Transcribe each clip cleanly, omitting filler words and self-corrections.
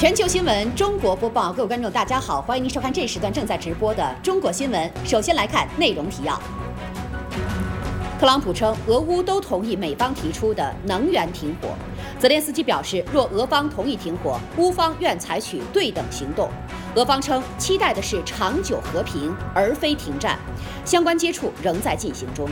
全球新闻中国播报，各位观众大家好，欢迎您收看这时段正在直播的中国新闻。首先来看内容提要。特朗普称，俄乌都同意美方提出的能源停火。泽连斯基表示，若俄方同意停火，乌方愿采取对等行动。俄方称，期待的是长久和平，而非停战。相关接触仍在进行中。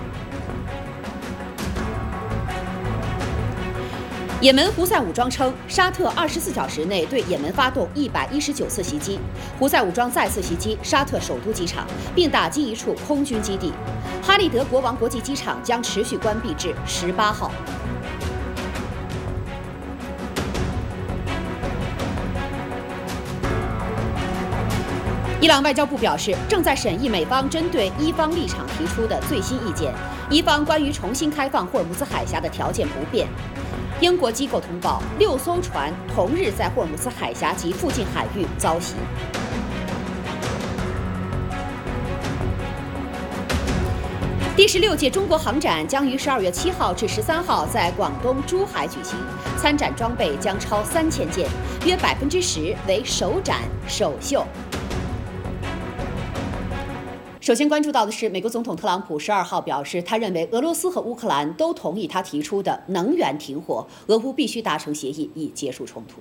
也门胡塞武装称，沙特24小时内对也门发动119次袭击。胡塞武装再次袭击沙特首都机场，并打击一处空军基地。哈利德国王国际机场将持续关闭至18号。伊朗外交部表示，正在审议美方针对伊方立场提出的最新意见。伊方关于重新开放霍尔木兹海峡的条件不变。英国机构通报，6艘船同日在霍尔木兹海峡及附近海域遭袭。第16届中国航展将于12月7号至13号在广东珠海举行，参展装备将超3000件，约10%为首展首秀。首先关注到的是，美国总统特朗普12号表示，他认为俄罗斯和乌克兰都同意他提出的能源停火，俄乌必须达成协议以结束冲突。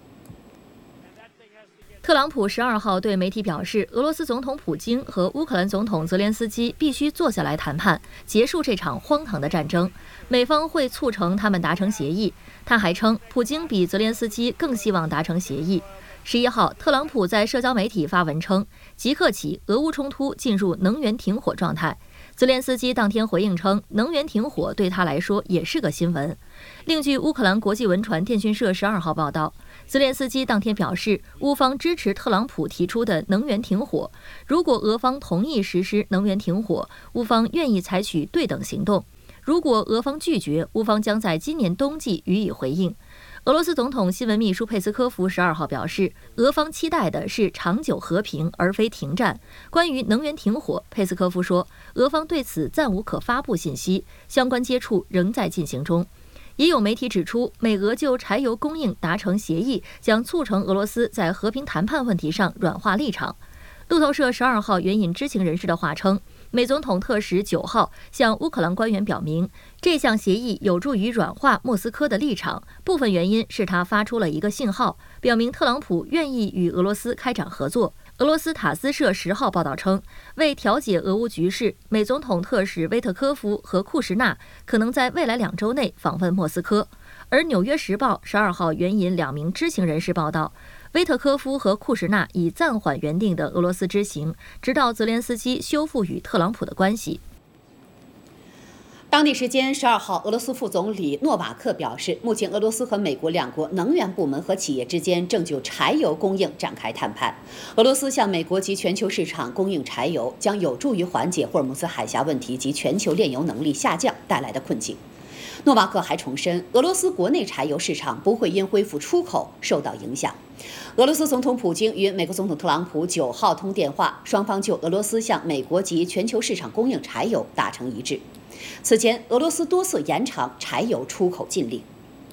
特朗普12号对媒体表示，俄罗斯总统普京和乌克兰总统泽连斯基必须坐下来谈判，结束这场荒唐的战争。美方会促成他们达成协议。他还称，普京比泽连斯基更希望达成协议。11号，特朗普在社交媒体发文称，即刻起，俄乌冲突进入能源停火状态。泽连斯基当天回应称，能源停火对他来说也是个新闻。另据乌克兰国际文传电讯社12号报道，泽连斯基当天表示，乌方支持特朗普提出的能源停火，如果俄方同意实施能源停火，乌方愿意采取对等行动。如果俄方拒绝，乌方将在今年冬季予以回应。俄罗斯总统新闻秘书佩斯科夫12号表示，俄方期待的是长久和平，而非停战。关于能源停火，佩斯科夫说，俄方对此暂无可发布信息，相关接触仍在进行中。也有媒体指出，美俄就柴油供应达成协议，将促成俄罗斯在和平谈判问题上软化立场。路透社12号援引知情人士的话称，美总统特使9号向乌克兰官员表明，这项协议有助于软化莫斯科的立场，部分原因是他发出了一个信号，表明特朗普愿意与俄罗斯开展合作。俄罗斯塔斯社10号报道称，为调解俄乌局势，美总统特使威特科夫和库什纳可能在未来2周内访问莫斯科。而《纽约时报》12号援引2名知情人士报道，威特科夫和库什纳已暂缓原定的俄罗斯之行，直到泽连斯基修复与特朗普的关系。 当地时间12号，俄罗斯副总理诺瓦克表示，目前俄罗斯和美国两国能源部门和企业之间正就柴油供应展开谈判。俄罗斯向美国及全球市场供应柴油，将有助于缓解霍尔木兹海峡问题及全球炼油能力下降带来的困境。诺瓦克还重申，俄罗斯国内柴油市场不会因恢复出口受到影响。俄罗斯总统普京与美国总统特朗普9号通电话，双方就俄罗斯向美国及全球市场供应柴油达成一致。此前，俄罗斯多次延长柴油出口禁令。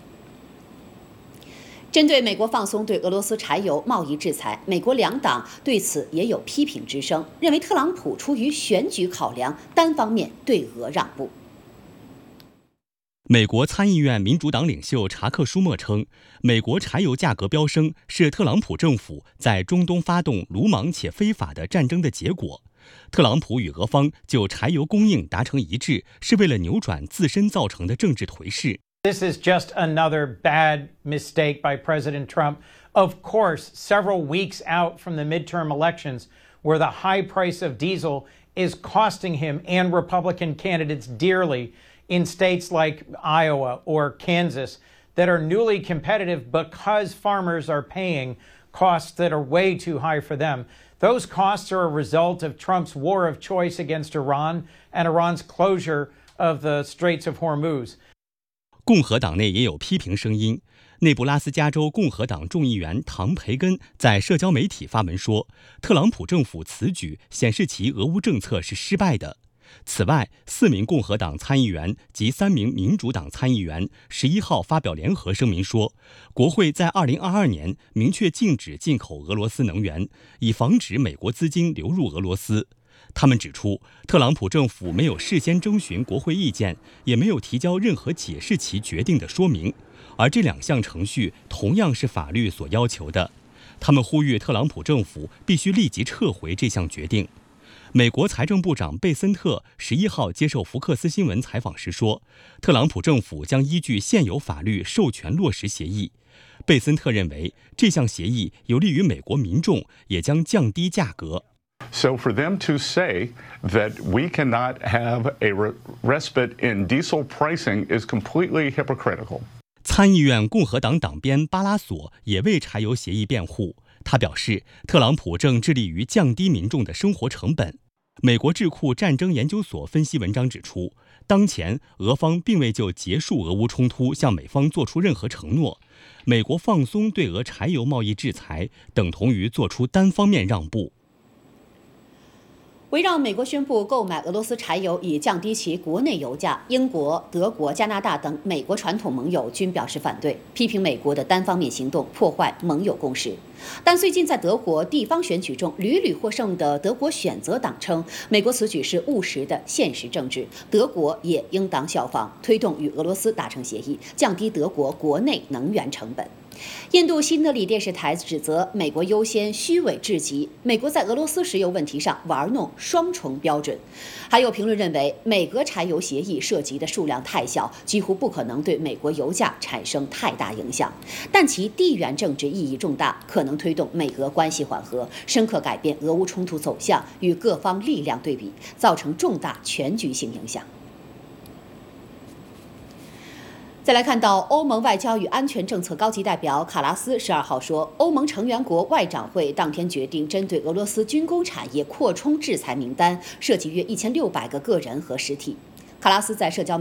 针对美国放松对俄罗斯柴油贸易制裁，美国两党对此也有批评之声，认为特朗普出于选举考量，单方面对俄让步。 美国参议院民主党领袖查克·舒默称，美国柴油价格飙升是特朗普政府在中东发动鲁莽且非法的战争的结果。特朗普与俄方就柴油供应达成一致，是为了扭转自身造成的政治颓势。 This is just another bad mistake by President Trump. Of course, several weeks out from the midterm elections, where the high price of diesel is costing him and Republican candidates dearly in states like Iowa or Kansas that are newly competitive because farmers are paying costs that are way too high for them. Those costs are a result of Trump's war of choice against Iran and Iran's closure of the Straits of Hormuz. 共和党内也有批评声音。内布拉斯加州共和党众议员唐培根在社交媒体发文说，特朗普政府此举显示其俄乌政策是失败的。 此外，4名共和党参议员及3名民主党参议员11号发表联合声明说，国会在2022年明确禁止进口俄罗斯能源，以防止美国资金流入俄罗斯。他们指出，特朗普政府没有事先征询国会意见，也没有提交任何解释其决定的说明，而这2项程序同样是法律所要求的。他们呼吁特朗普政府必须立即撤回这项决定。美国财政部长贝森特11号接受福克斯新闻采访时说，特朗普政府将依据现有法律授权落实协议。贝森特认为，这项协议有利于美国民众，也将降低价格。 So for them to say that we cannot have a respite in diesel pricing is completely hypocritical. 参议院共和党党鞭巴拉索也为柴油协议辩护。他表示，特朗普正致力于降低民众的生活成本。美国智库战争研究所分析文章指出，当前俄方并未就结束俄乌冲突向美方做出任何承诺。美国放松对俄柴油贸易制裁，等同于做出单方面让步。 围绕美国宣布购买俄罗斯柴油以降低其国内油价，英国、德国、加拿大等美国传统盟友均表示反对，批评美国的单方面行动破坏盟友共识。但最近在德国地方选举中屡屡获胜的德国选择党称，美国此举是务实的现实政治，德国也应当效仿，推动与俄罗斯达成协议，降低德国国内能源成本。印度新德里电视台指责美国优先虚伪至极，美国在俄罗斯石油问题上玩弄双重标准。还有评论认为，美俄柴油协议涉及的数量太小，几乎不可能对美国油价产生太大影响，但其地缘政治意义重大，可能推动美俄关系缓和，深刻改变俄乌冲突走向与各方力量对比，造成重大全局性影响。再来看到欧盟外交与安全政策高级代表卡拉斯12号说，欧盟成员国外长会当天决定针对俄罗斯军工产业扩充制裁名单，涉及约1600个个人和实体。卡拉斯在社交